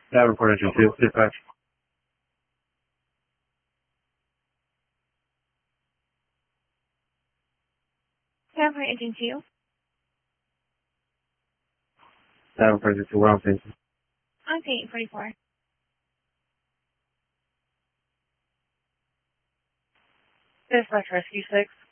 Report engine 2, dispatch. Report engine 2. Report engine 2, we're on station. On page 44. Dispatch Rescue 6.